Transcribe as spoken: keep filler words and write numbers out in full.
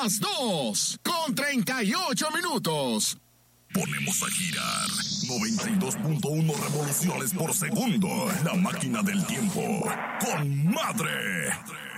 las dos con treinta y ocho minutos. Ponemos a girar noventa y dos punto uno revoluciones por segundo. La máquina del tiempo con Madre.